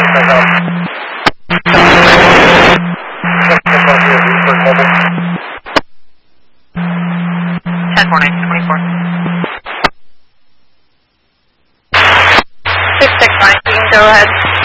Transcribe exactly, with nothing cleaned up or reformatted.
ten four nine twenty-four. six six nine, you can go ahead.